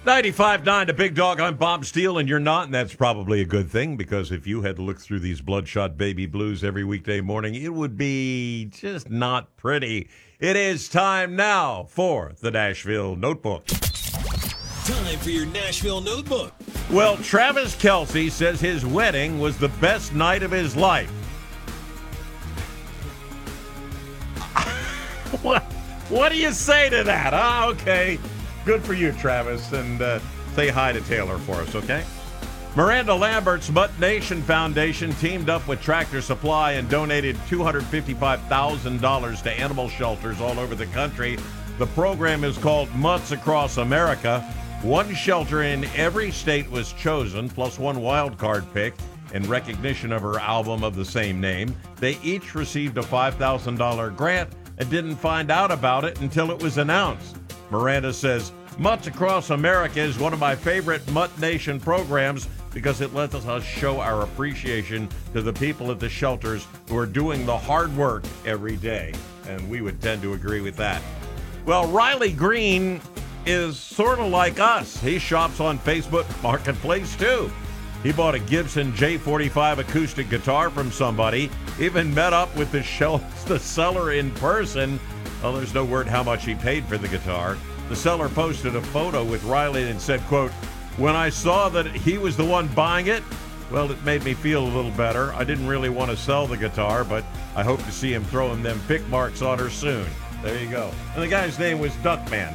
95.9 The Big Dog. I'm Bob Steele, and you're not, and that's probably a good thing, because if you had to look through these bloodshot baby blues every weekday morning, it would be just not pretty. It is time now for the Nashville Notebook. Time for your Nashville Notebook. Well, Travis Kelce says his wedding was the best night of his life. What do you say to that? Okay. Good for you, Travis, and say hi to Taylor for us, okay? Miranda Lambert's Mutt Nation Foundation teamed up with Tractor Supply and donated $255,000 to animal shelters all over the country. The program is called Mutts Across America. One shelter in every state was chosen, plus one wild card pick in recognition of her album of the same name. They each received a $5,000 grant and didn't find out about it until it was announced. Miranda says, Mutts Across America is one of my favorite Mutt Nation programs because it lets us show our appreciation to the people at the shelters who are doing the hard work every day. And we would tend to agree with that. Well, Riley Green is sort of like us. He shops on Facebook Marketplace, too. He bought a Gibson J45 acoustic guitar from somebody, even met up with the seller in person. Well, there's no word how much he paid for the guitar. The seller posted a photo with Riley and said, quote, "When I saw that he was the one buying it, well, it made me feel a little better. I didn't really want to sell the guitar, but I hope to see him throwing them pick marks on her soon." There you go. And the guy's name was Duckman.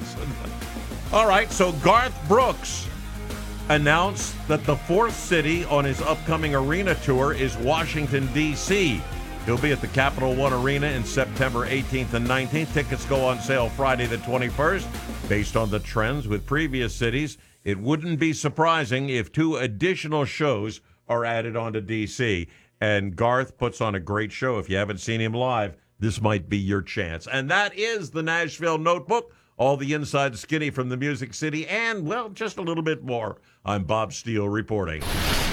All right, so Garth Brooks announced that the fourth city on his upcoming arena tour is Washington, D.C. He'll be at the Capital One Arena in September 18th and 19th. Tickets go on sale Friday the 21st. Based on the trends with previous cities, it wouldn't be surprising if 2 additional shows are added onto D.C. And Garth puts on a great show. If you haven't seen him live, this might be your chance. And that is the Nashville Notebook. All the inside skinny from the Music City and, well, just a little bit more. I'm Bob Steele reporting.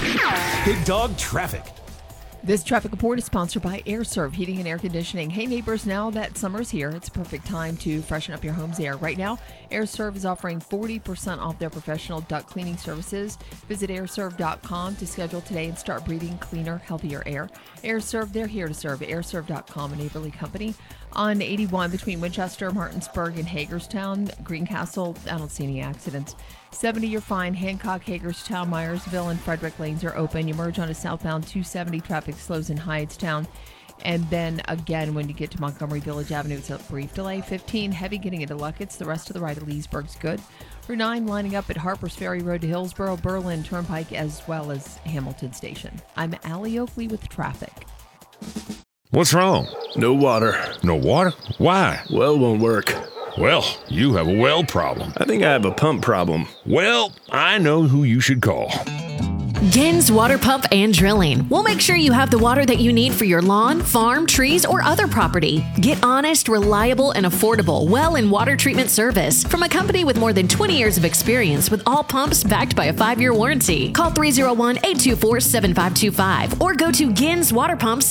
Big Dog Traffic. This traffic report is sponsored by AirServe Heating and Air Conditioning. Hey neighbors, now that summer's here, it's a perfect time to freshen up your home's air. Right now, AirServe is offering 40% off their professional duct cleaning services. Visit airserve.com to schedule today and start breathing cleaner, healthier air. AirServe, they're here to serve. Airserve.com, a neighborly company. On 81 between Winchester, Martinsburg, and Hagerstown, Greencastle, I don't see any accidents. 70, you're fine. Hancock, Hagerstown, Myersville, and Frederick lanes are open. You merge onto southbound 270. Traffic slows in Hyattstown. And then again, when you get to Montgomery Village Avenue, it's a brief delay. 15, heavy getting into Luckett's. The rest of the right of Leesburg's good. Route 9 lining up at Harpers Ferry Road to Hillsborough, Berlin Turnpike, as well as Hamilton Station. I'm Allie Oakley with traffic. What's wrong? No water. No water? Why? Well won't work. Well, you have a well problem. I think I have a pump problem. Well, I know who you should call. Gens Water Pump and Drilling. We'll make sure you have the water that you need for your lawn, farm, trees, or other property. Get honest, reliable, and affordable well and water treatment service from a company with more than 20 years of experience with all pumps backed by a 5-year warranty. Call 301-824-7525 or go to genswaterpumps.com.